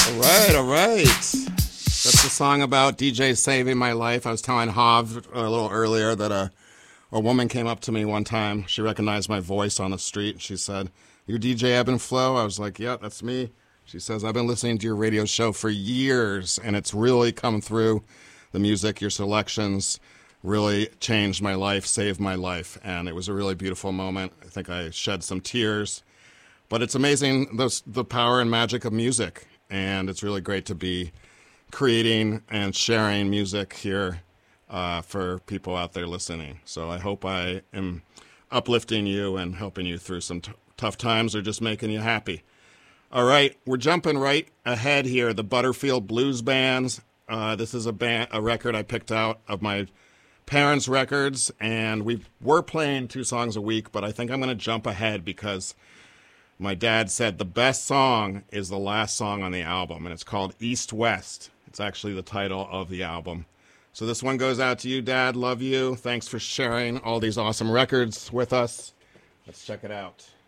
All right, all right. That's the song about DJ saving my life. I was telling Hav a little earlier that a woman came up to me one time. She recognized my voice on the street. She said, "You DJ Ebb and Flow?" I was like, "Yeah, that's me." She says, "I've been listening to your radio show for years, and it's really come through. The music, your selections really changed my life, saved my life." And it was a really beautiful moment. I think I shed some tears. But it's amazing the power and magic of music. And it's really great to be creating and sharing music here for people out there listening. So I hope I am uplifting you and helping you through some tough times or just making you happy. All right, we're jumping right ahead here. The Butterfield Blues Bands. This is a record I picked out of my parents' records, and we were playing 2 songs a week, but I think I'm going to jump ahead because my dad said the best song is the last song on the album, and it's called East West. It's actually the title of the album. So this one goes out to you, Dad. Love you. Thanks for sharing all these awesome records with us. Let's check it out.